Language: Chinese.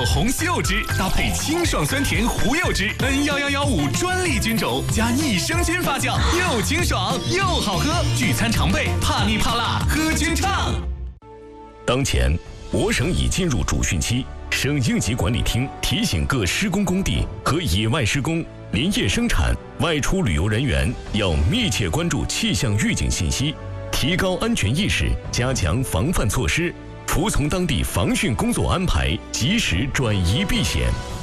红西柚汁，搭配清爽酸甜胡柚汁，N11115专利菌种加益生菌发酵，又清爽又好喝。聚餐常备，怕腻怕辣，喝菌畅。 当前，我省已进入主汛期，省应急管理厅提醒各施工工地和野外施工、林业生产、外出旅游人员要密切关注气象预警信息，提高安全意识，加强防范措施，服从当地防汛工作安排，及时转移避险。